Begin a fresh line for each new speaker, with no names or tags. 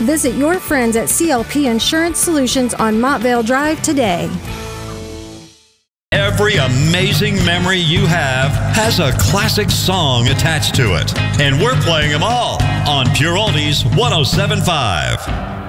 Visit your friends at CLP Insurance Solutions on Montvale Drive today.
Every amazing memory you have has a classic song attached to it. And we're playing them all on Pure Oldies 107.5.